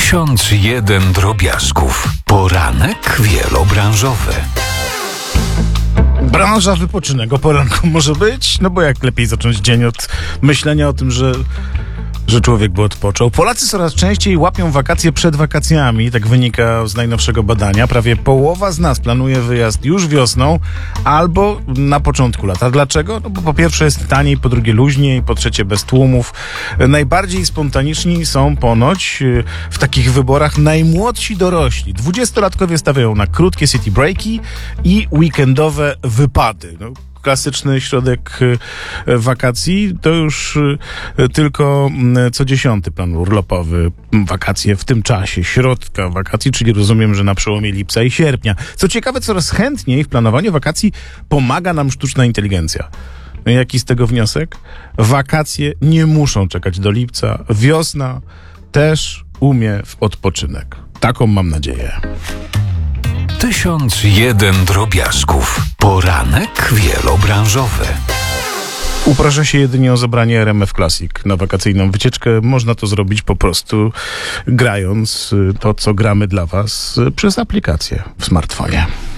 1001 drobiazgów. Poranek wielobranżowy. Branża wypoczynnego poranku może być, no bo jak lepiej zacząć dzień od myślenia o tym, że człowiek by odpoczął. Polacy coraz częściej łapią wakacje przed wakacjami, tak wynika z najnowszego badania. Prawie połowa z nas planuje wyjazd już wiosną albo na początku lata. Dlaczego? No bo po pierwsze jest taniej, po drugie luźniej, po trzecie bez tłumów. Najbardziej spontaniczni są ponoć w takich wyborach najmłodsi dorośli. 20-latkowie stawiają na krótkie city breaki i weekendowe wypady. No, klasyczny środek wakacji to już tylko co 10. plan urlopowy. Wakacje w tym czasie, środka wakacji, czyli rozumiem, że na przełomie lipca i sierpnia. Co ciekawe, coraz chętniej w planowaniu wakacji pomaga nam sztuczna inteligencja. Jaki z tego wniosek? Wakacje nie muszą czekać do lipca. Wiosna też umie w odpoczynek. Taką mam nadzieję. 1001 drobiazgów. Poranek wielobranżowy. Uprasza się jedynie o zabranie RMF Classic na wakacyjną wycieczkę. Można to zrobić po prostu grając to, co gramy dla Was przez aplikację w smartfonie.